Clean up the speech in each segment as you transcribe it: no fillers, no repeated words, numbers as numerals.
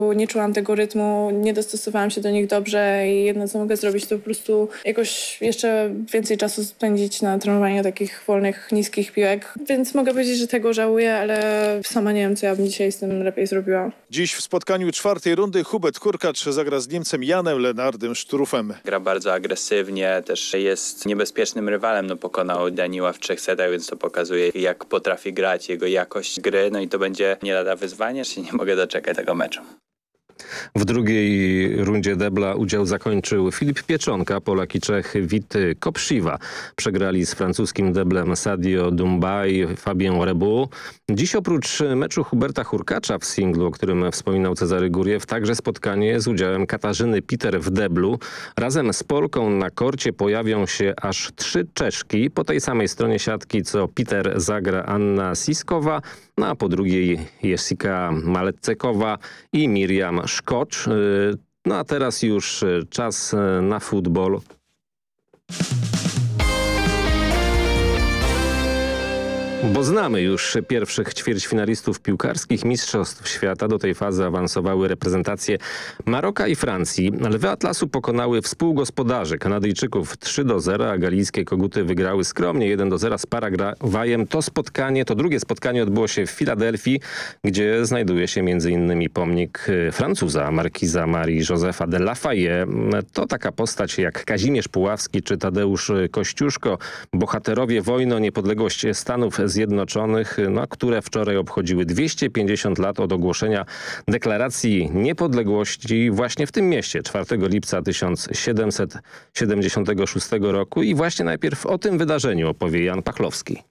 bo nie czułam tego rytmu, nie dostosowałam się do nich dobrze i jedno co mogę zrobić to po prostu jakoś jeszcze więcej czasu spędzić na trenowaniu takich wolnych, niskich piłek. Więc mogę powiedzieć, że tego żałuję, ale sama nie wiem, co ja bym dzisiaj z tym lepiej zrobiła. Dziś w spotkaniu czwartej rundy Hubert Hurkacz zagra z Niemcem Janem Lennardem Struffem. Gra bardzo agresywnie, też jest niebezpiecznym rywalem. Pokonał Daniła w 3 setach, więc to pokazuje, jak potrafi grać, jego jakość gry. No i to będzie nie lada wyzwanie. Nie mogę doczekać tego meczu. W drugiej rundzie debla udział zakończył Filip Pieczonka, Polak i Czech Wit Kopsziwa. Przegrali z francuskim deblem Sadio Dumbay, Fabien Rebu. Dziś oprócz meczu Huberta Hurkacza w singlu, o którym wspominał Cezary Guriew, także spotkanie z udziałem Katarzyny Piter w deblu. Razem z Polką na korcie pojawią się aż 3 Czeszki. Po tej samej stronie siatki co Piter zagra Anna Siskowa, a po drugiej Jessica Maleckowa i Miriam Szkocz. No a teraz już czas na futbol. Bo znamy już pierwszych ćwierćfinalistów piłkarskich Mistrzostw Świata. Do tej fazy awansowały reprezentacje Maroka i Francji. Lwy Atlasu pokonały współgospodarzy Kanadyjczyków 3-0, a galijskie koguty wygrały skromnie 1-0 z Paragwajem. To drugie spotkanie odbyło się w Filadelfii, gdzie znajduje się m.in. pomnik Francuza, markiza Marii-Józefa de Lafayette. To taka postać jak Kazimierz Puławski czy Tadeusz Kościuszko, bohaterowie wojny o niepodległość Stanów Zjednoczonych, które wczoraj obchodziły 250 lat od ogłoszenia deklaracji niepodległości właśnie w tym mieście 4 lipca 1776 roku. I właśnie najpierw o tym wydarzeniu opowie Jan Pachlowski.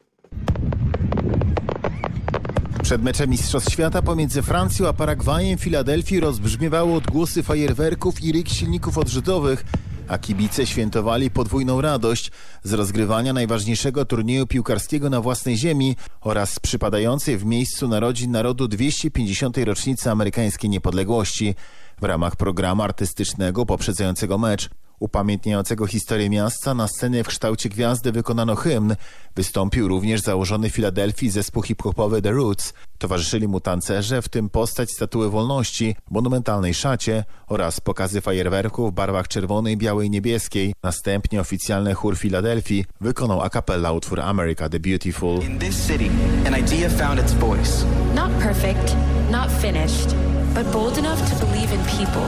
Przed meczem Mistrzostw Świata pomiędzy Francją a Paragwajem w Filadelfii rozbrzmiewały odgłosy fajerwerków i ryk silników odrzutowych, a kibice świętowali podwójną radość z rozgrywania najważniejszego turnieju piłkarskiego na własnej ziemi oraz przypadającej w miejscu narodzin narodu 250. rocznicy amerykańskiej niepodległości. W ramach programu artystycznego poprzedzającego mecz, upamiętniającego historię miasta, na scenie w kształcie gwiazdy wykonano hymn. Wystąpił również założony w Filadelfii zespół hip-hopowy The Roots. Towarzyszyli mu tancerze, w tym postać Statuły Wolności, w monumentalnej szacie oraz pokazy fajerwerków w barwach czerwonej, białej i niebieskiej. Następnie oficjalny chór Filadelfii wykonał a cappella utwór America the Beautiful. In this city, an idea found its voice. Not perfect, not finished, but bold enough to believe in people.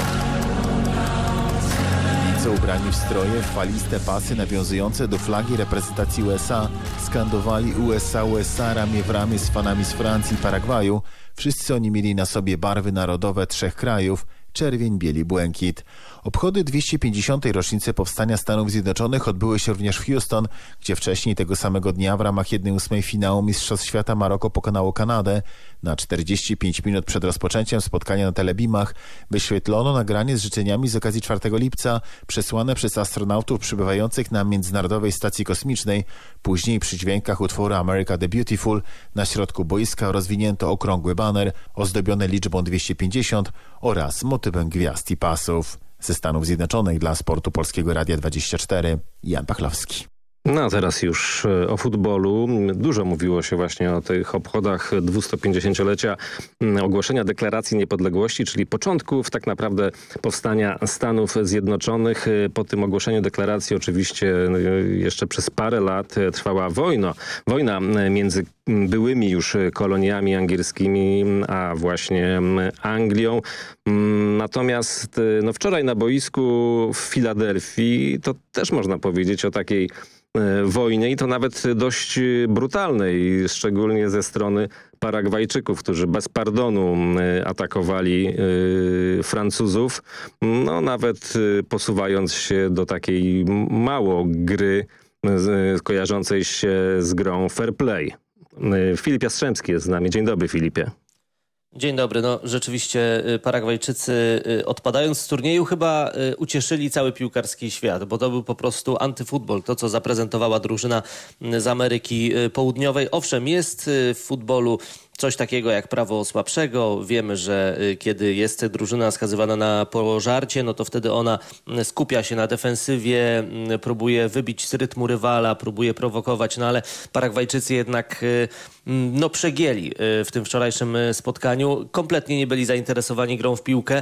Ubrani w stroje, faliste pasy nawiązujące do flagi reprezentacji USA, skandowali USA, USA ramię w ramię z fanami z Francji i Paragwaju. Wszyscy oni mieli na sobie barwy narodowe 3 krajów: czerwień, bieli, błękit. Obchody 250. rocznicy powstania Stanów Zjednoczonych odbyły się również w Houston, gdzie wcześniej tego samego dnia w ramach 1/8 finału Mistrzostw Świata Maroko pokonało Kanadę. Na 45 minut przed rozpoczęciem spotkania na telebimach wyświetlono nagranie z życzeniami z okazji 4 lipca przesłane przez astronautów przybywających na Międzynarodowej Stacji Kosmicznej. Później przy dźwiękach utworu America the Beautiful na środku boiska rozwinięto okrągły baner ozdobiony liczbą 250 oraz motywem gwiazd i pasów. Ze Stanów Zjednoczonych dla Sportu Polskiego Radia 24 Jan Pachlowski. No a teraz już o futbolu. Dużo mówiło się właśnie o tych obchodach 250-lecia ogłoszenia Deklaracji Niepodległości, czyli początków tak naprawdę powstania Stanów Zjednoczonych. Po tym ogłoszeniu deklaracji oczywiście jeszcze przez parę lat trwała wojna między byłymi już koloniami angielskimi, a właśnie Anglią. Natomiast wczoraj na boisku w Filadelfii to też można powiedzieć o takiej wojny i to nawet dość brutalnej, szczególnie ze strony Paragwajczyków, którzy bez pardonu atakowali Francuzów, nawet posuwając się do takiej mało gry kojarzącej się z grą fair play. Filip Jastrzębski jest z nami. Dzień dobry, Filipie. Dzień dobry. Rzeczywiście Paragwajczycy odpadając z turnieju chyba ucieszyli cały piłkarski świat, bo to był po prostu antyfutbol, to co zaprezentowała drużyna z Ameryki Południowej. Owszem, jest w futbolu coś takiego jak prawo słabszego. Wiemy, że kiedy jest drużyna skazywana na pożarcie, no to wtedy ona skupia się na defensywie, próbuje wybić z rytmu rywala, próbuje prowokować, no ale Paragwajczycy jednak przegięli w tym wczorajszym spotkaniu. Kompletnie nie byli zainteresowani grą w piłkę.